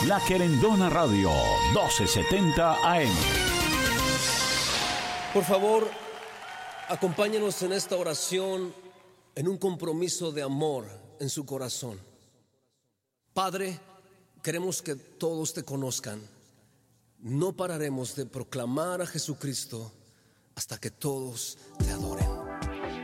La Querendona Radio, 1270 AM. Por favor, acompáñenos en esta oración, en un compromiso de amor en su corazón. Padre, queremos que todos te conozcan. No pararemos de proclamar a Jesucristo hasta que todos te adoren.